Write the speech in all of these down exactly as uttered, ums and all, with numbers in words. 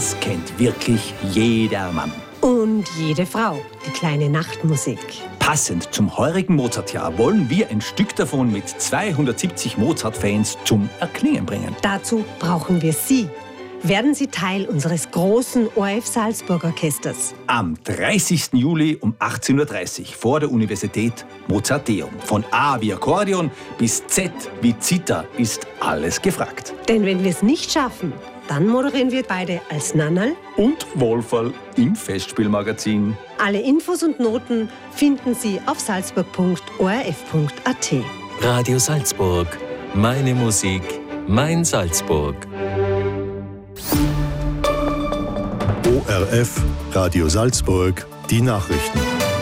das kennt wirklich jeder Mann. Und jede Frau, die kleine Nachtmusik. Passend zum heurigen Mozartjahr wollen wir ein Stück davon mit zweihundertsiebzig Mozart-Fans zum Erklingen bringen. Dazu brauchen wir Sie. Werden Sie Teil unseres großen O R F Salzburg Orchesters. Am dreißigsten Juli um achtzehn Uhr dreißig vor der Universität Mozarteum. Von A wie Akkordeon bis Z wie Zither ist alles gefragt. Denn wenn wir es nicht schaffen, dann moderieren wir beide als Nannerl und Wolferl im Festspielmagazin. Alle Infos und Noten finden Sie auf salzburg punkt o r f punkt a t. Radio Salzburg. Meine Musik, mein Salzburg. O R F, Radio Salzburg, die Nachrichten.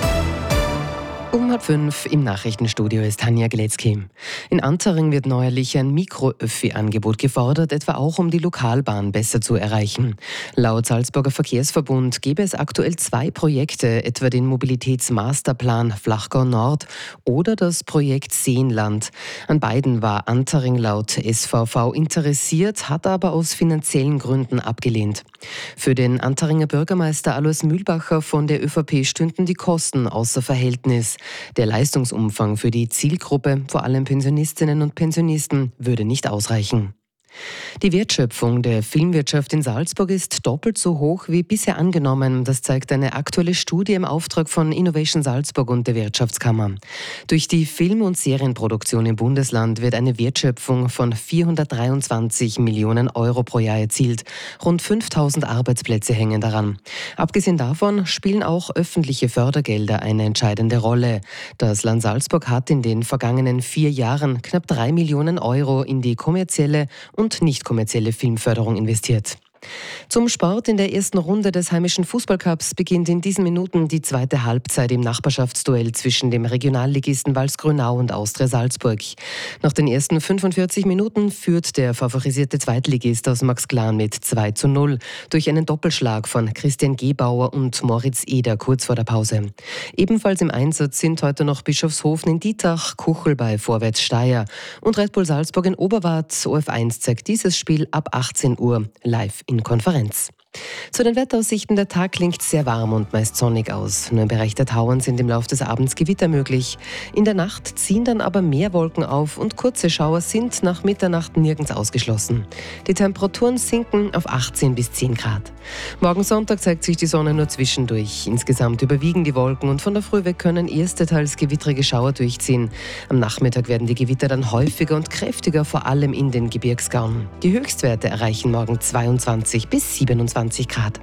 Um halb fünf im Nachrichtenstudio ist Tanja Gletzky. In Antering wird neuerlich ein Mikro-Öffi-Angebot gefordert, etwa auch um die Lokalbahn besser zu erreichen. Laut Salzburger Verkehrsverbund gäbe es aktuell zwei Projekte, etwa den Mobilitätsmasterplan Flachgau Nord oder das Projekt Seenland. An beiden war Antering laut S V V interessiert, hat aber aus finanziellen Gründen abgelehnt. Für den Anteringer Bürgermeister Alois Mühlbacher von der ÖVP stünden die Kosten außer Verhältnis. Der Leistungsumfang für die Zielgruppe, vor allem Pensionistinnen und Pensionisten, würde nicht ausreichen. Die Wertschöpfung der Filmwirtschaft in Salzburg ist doppelt so hoch wie bisher angenommen. Das zeigt eine aktuelle Studie im Auftrag von Innovation Salzburg und der Wirtschaftskammer. Durch die Film- und Serienproduktion im Bundesland wird eine Wertschöpfung von vierhundertdreiundzwanzig Millionen Euro pro Jahr erzielt. Rund fünftausend Arbeitsplätze hängen daran. Abgesehen davon spielen auch öffentliche Fördergelder eine entscheidende Rolle. Das Land Salzburg hat in den vergangenen vier Jahren knapp drei Millionen Euro in die kommerzielle und nicht kommerzielle Filmförderung investiert. Zum Sport. In der ersten Runde des heimischen Fußballcups beginnt in diesen Minuten die zweite Halbzeit im Nachbarschaftsduell zwischen dem Regionalligisten Walsgrünau und Austria Salzburg. Nach den ersten fünfundvierzig Minuten führt der favorisierte Zweitligist aus Maxglan mit zwei zu null durch einen Doppelschlag von Christian Gebauer und Moritz Eder kurz vor der Pause. Ebenfalls im Einsatz sind heute noch Bischofshofen in Dietach, Kuchel bei Vorwärts Steyr und Red Bull Salzburg in Oberwart. O F eins zeigt dieses Spiel ab achtzehn Uhr live in Konferenz. Zu den Wetteraussichten: Der Tag klingt sehr warm und meist sonnig aus. Nur im Bereich der Tauern sind im Laufe des Abends Gewitter möglich. In der Nacht ziehen dann aber mehr Wolken auf und kurze Schauer sind nach Mitternacht nirgends ausgeschlossen. Die Temperaturen sinken auf achtzehn bis zehn Grad. Morgen Sonntag zeigt sich die Sonne nur zwischendurch. Insgesamt überwiegen die Wolken und von der Früh weg können erste teils gewittrige Schauer durchziehen. Am Nachmittag werden die Gewitter dann häufiger und kräftiger, vor allem in den Gebirgsgauen. Die Höchstwerte erreichen morgen zweiundzwanzig bis siebenundzwanzig Grad.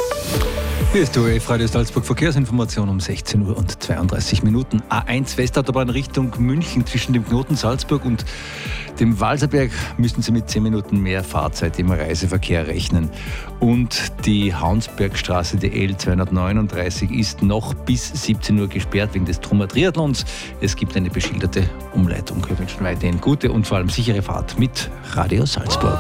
Hier ist die O R F Radio Salzburg Verkehrsinformation um sechzehn Uhr und zweiunddreißig Minuten. A eins Westautobahn Richtung München. Zwischen dem Knoten Salzburg und dem Walserberg müssen Sie mit zehn Minuten mehr Fahrzeit im Reiseverkehr rechnen. Und die Haunsbergstraße, die L zweihundertneununddreißig, ist noch bis siebzehn Uhr gesperrt wegen des Trummer Triathlons. Es gibt eine beschilderte Umleitung. Wir wünschen weiterhin gute und vor allem sichere Fahrt mit Radio Salzburg.